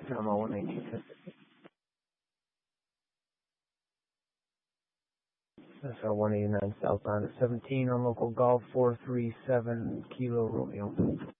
Drama 119. SR 189 southbound at 17 on local Golf 437 Kilo Romeo.